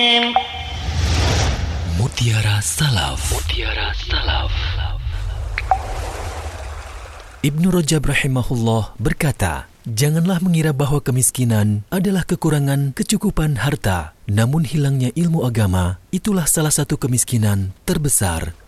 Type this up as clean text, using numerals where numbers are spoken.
Mutiara Salaf. Ibnu Rajab rahimahullah berkata, janganlah mengira bahawa kemiskinan adalah kekurangan kecukupan harta, namun hilangnya ilmu agama itulah salah satu kemiskinan terbesar.